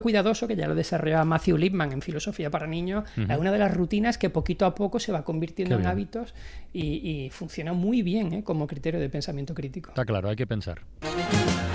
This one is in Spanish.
cuidadoso, que ya lo desarrollaba Matthew Lipman en Filosofía para Niños, es una de las rutinas que poquito a poco se va convirtiendo en hábitos y funciona muy bien como criterio de pensamiento crítico. Está claro, hay que pensar.